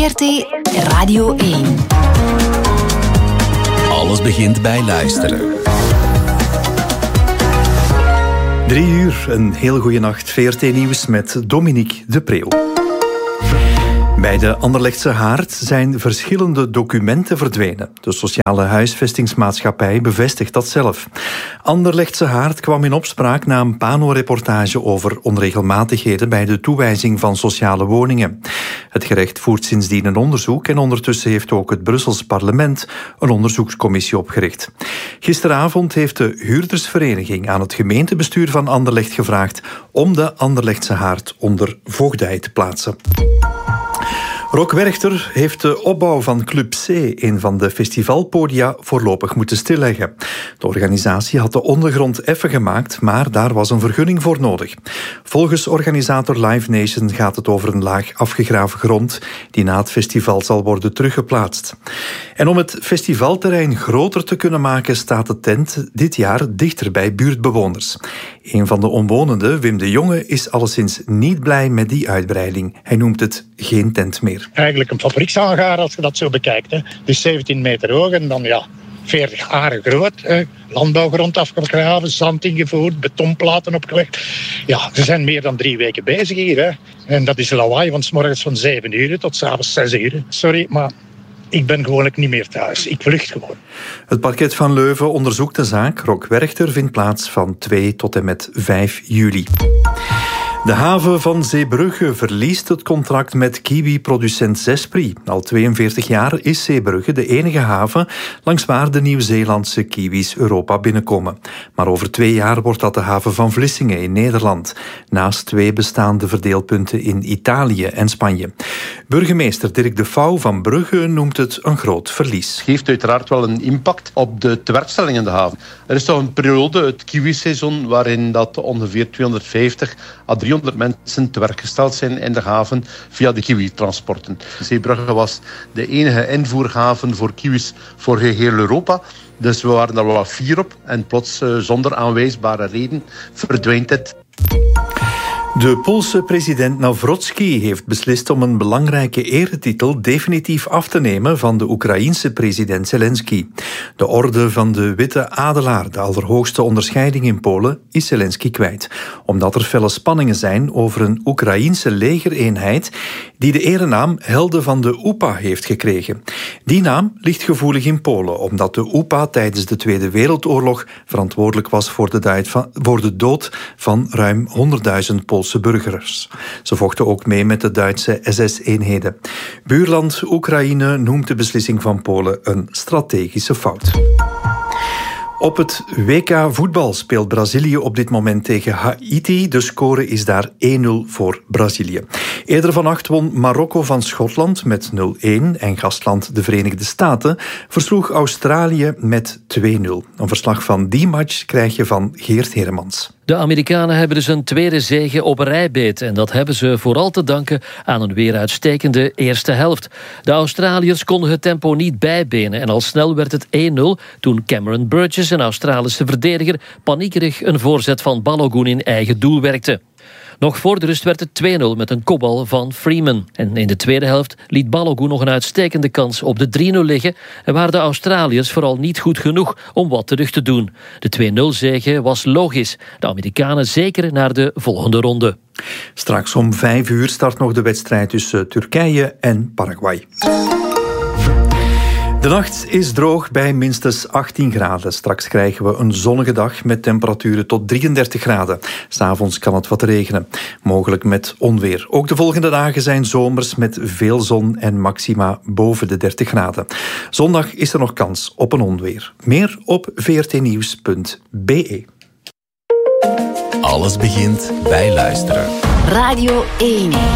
VRT Radio 1. Alles begint bij luisteren. 3 uur, een heel goede nacht. VRT Nieuws met Dominique de Preeuw. Bij de Anderlechtse Haard zijn verschillende documenten verdwenen. De Sociale Huisvestingsmaatschappij bevestigt dat zelf. Anderlechtse Haard kwam in opspraak na een Pano-reportage over onregelmatigheden bij de toewijzing van sociale woningen. Het gerecht voert sindsdien een onderzoek en ondertussen heeft ook het Brussels parlement een onderzoekscommissie opgericht. Gisteravond heeft de huurdersvereniging aan het gemeentebestuur van Anderlecht gevraagd om de Anderlechtse Haard onder voogdij te plaatsen. Rock Werchter heeft de opbouw van Club C, een van de festivalpodia, voorlopig moeten stilleggen. De organisatie had de ondergrond effen gemaakt, maar daar was een vergunning voor nodig. Volgens organisator Live Nation gaat het over een laag afgegraven grond die na het festival zal worden teruggeplaatst. En om het festivalterrein groter te kunnen maken staat de tent dit jaar dichter bij buurtbewoners. Een van de omwonenden, Wim de Jonge, is alleszins niet blij met die uitbreiding. Hij noemt het geen tent meer. Eigenlijk een fabriekshangaar als je dat zo bekijkt. Hè. Dus 17 meter hoog en dan 40 aren groot. Landbouwgrond afgegraven, zand ingevoerd, betonplaten opgelegd. Ja, ze zijn meer dan 3 weken bezig hier. Hè. En dat is lawaai, want 's morgens van 7 uur tot 's avonds 6 uur. Sorry, maar ik ben gewoonlijk niet meer thuis. Ik vlucht gewoon. Het parket van Leuven onderzoekt de zaak. Rock Werchter vindt plaats van 2 tot en met 5 juli. De haven van Zeebrugge verliest het contract met kiwi-producent Zespri. Al 42 jaar is Zeebrugge de enige haven langs waar de Nieuw-Zeelandse kiwis Europa binnenkomen. Maar over 2 jaar wordt dat de haven van Vlissingen in Nederland, naast 2 bestaande verdeelpunten in Italië en Spanje. Burgemeester Dirk de Vouw van Brugge noemt het een groot verlies. Het heeft uiteraard wel een impact op de tewerkstelling in de haven. Er is toch een periode, het kiwiseizoen, waarin dat ongeveer 250 à 300 mensen te werk gesteld zijn in de haven via de kiwi-transporten. Zeebrugge was de enige invoerhaven voor kiwis voor geheel Europa. Dus we waren daar wel fier op. En plots, zonder aanwijsbare reden, verdwijnt het. De Poolse president Nawrocki heeft beslist om een belangrijke eretitel definitief af te nemen van de Oekraïense president Zelensky. De orde van de Witte Adelaar, de allerhoogste onderscheiding in Polen, is Zelensky kwijt. Omdat er felle spanningen zijn over een Oekraïense legereenheid die de erenaam Helden van de UPA heeft gekregen. Die naam ligt gevoelig in Polen, omdat de UPA tijdens de Tweede Wereldoorlog verantwoordelijk was voor de dood van ruim 100.000 Poolse burgers. Ze vochten ook mee met de Duitse SS-eenheden. Buurland Oekraïne noemt de beslissing van Polen een strategische fout. Op het WK voetbal speelt Brazilië op dit moment tegen Haiti. De score is daar 1-0 voor Brazilië. Eerder vannacht won Marokko van Schotland met 0-1 en gastland de Verenigde Staten versloeg Australië met 2-0. Een verslag van die match krijg je van Geert Heremans. De Amerikanen hebben dus een tweede zege op een rij beet. En dat hebben ze vooral te danken aan een weer uitstekende eerste helft. De Australiërs konden het tempo niet bijbenen. En al snel werd het 1-0 toen Cameron Burgess, een Australische verdediger, paniekerig een voorzet van Balogun in eigen doel werkte. Nog voor de rust werd het 2-0 met een kopbal van Freeman. En in de tweede helft liet Balogun nog een uitstekende kans op de 3-0 liggen en waren de Australiërs vooral niet goed genoeg om wat terug te doen. De 2-0-zege was logisch. De Amerikanen zeker naar de volgende ronde. Straks om 5 uur start nog de wedstrijd tussen Turkije en Paraguay. De nacht is droog bij minstens 18 graden. Straks krijgen we een zonnige dag met temperaturen tot 33 graden. 'S Avonds kan het wat regenen, mogelijk met onweer. Ook de volgende dagen zijn zomers met veel zon en maxima boven de 30 graden. Zondag is er nog kans op een onweer. Meer op vrtnieuws.be. Alles begint bij luisteren. Radio 1.